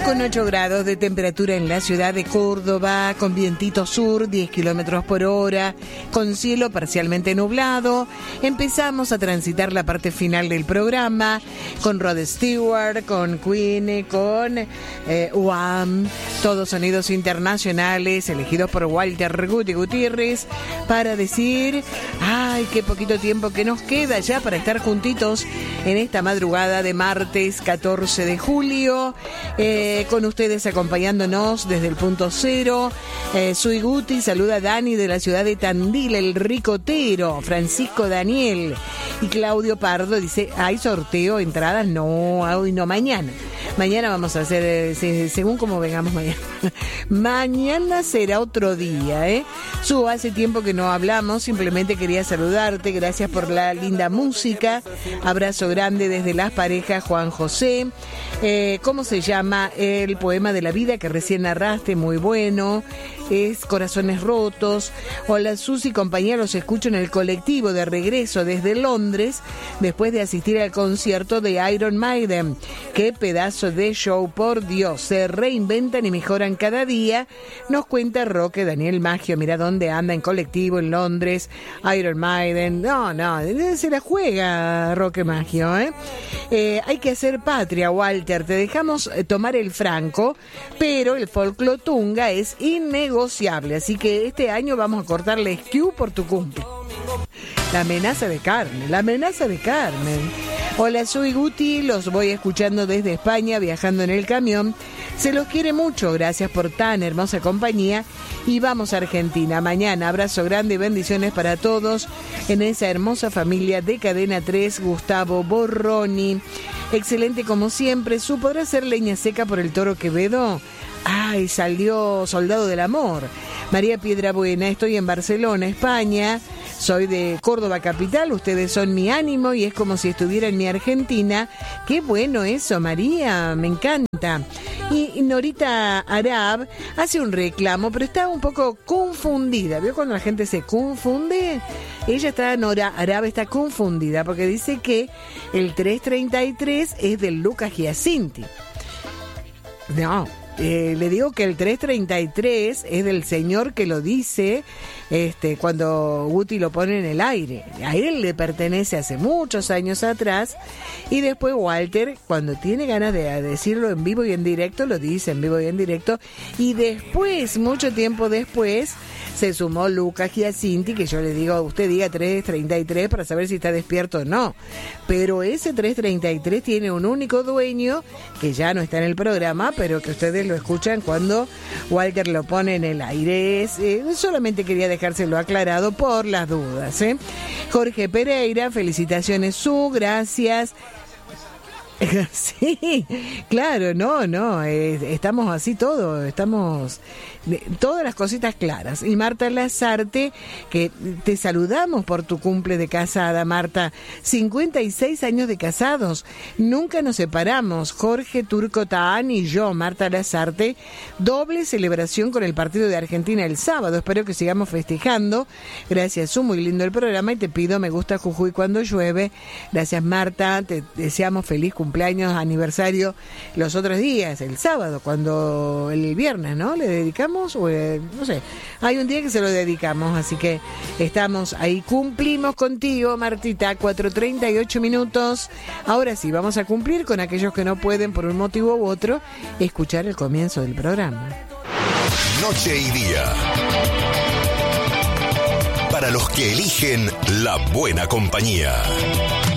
con 8 grados de temperatura en la ciudad de Córdoba, con vientito sur, 10 kilómetros por hora, con cielo parcialmente nublado. Empezamos a transitar la parte final del programa con Rod Stewart, con Queen, con Wham, todos sonidos internacionales elegidos por Walter Guti Gutiérrez para decir, ay, qué poquito tiempo que nos queda ya para estar juntitos en esta madrugada de martes 14 de julio. Con ustedes acompañándonos desde el punto cero. Soy Guti, saluda a Dani de la ciudad de Tandil, el ricotero, Francisco Daniel. Y Claudio Pardo dice, ¿hay sorteo, entradas? No, hoy no, mañana. Mañana vamos a hacer, según como vengamos mañana. Mañana será otro día, Su, hace tiempo que no hablamos, simplemente quería saludarte, gracias por la linda música. Abrazo grande desde Las Parejas, Juan José. ¿Cómo se llama el poema de la vida que recién narraste? Muy bueno. Es Corazones Rotos. Hola Susi, compañía, los escucho en el colectivo de regreso desde Londres después de asistir al concierto de Iron Maiden. Qué pedazo de show, por Dios, se reinventan y mejoran cada día, nos cuenta Roque Daniel Maggio. Mira dónde anda, en colectivo en Londres, Iron Maiden. No, se la juega Roque Maggio, hay que hacer patria, Walter, te dejamos tomar el franco, pero el folclotunga es innegociable, así que este año vamos a cortarle SKU por tu cumple. La amenaza de Carmen. Hola, soy Guti, los voy escuchando desde España, viajando en el camión. Se los quiere mucho, gracias por tan hermosa compañía. Y vamos a Argentina mañana. Abrazo grande y bendiciones para todos en esa hermosa familia de Cadena 3, Gustavo Borroni. Excelente como siempre. ¿Podrá hacer leña seca por el Toro Quevedo? Ay, salió Soldado del Amor. María Piedrabuena, estoy en Barcelona, España. Soy de Córdoba capital, ustedes son mi ánimo y es como si estuviera en mi Argentina. Qué bueno eso, María, me encanta. Y Norita Arab hace un reclamo, pero está un poco confundida. ¿Vio cuando la gente se confunde? Nora Arab está confundida porque dice que el 333 es del Lucas Giacinti. No. Le digo que el 333 es del señor que lo dice cuando Guti lo pone en el aire. A él le pertenece hace muchos años atrás. Y después Walter, cuando tiene ganas de decirlo en vivo y en directo, lo dice en vivo y en directo. Y después, mucho tiempo después, se sumó Lucas Giacinti, que yo le digo, usted diga 333 para saber si está despierto o no. Pero ese 333 tiene un único dueño, que ya no está en el programa, pero que ustedes lo escuchan cuando Walter lo pone en el aire. Solamente quería dejárselo aclarado por las dudas. Jorge Pereira, felicitaciones, gracias. Sí, claro, estamos así estamos todas las cositas claras. Y Marta Lazarte, que te saludamos por tu cumple de casada, Marta, 56 años de casados, nunca nos separamos, Jorge Turco Taán y yo, Marta Lazarte, doble celebración con el partido de Argentina el sábado, espero que sigamos festejando, gracias, muy lindo el programa y te pido me gusta Jujuy cuando llueve, gracias Marta, te deseamos feliz cumpleaños, aniversario los otros días, el sábado, el viernes, ¿no? Le dedicamos, no sé, hay un día que se lo dedicamos, así que estamos ahí, cumplimos contigo, Martita, 4:38 minutos. Ahora sí, vamos a cumplir con aquellos que no pueden por un motivo u otro escuchar el comienzo del programa. Noche y día. Para los que eligen la buena compañía.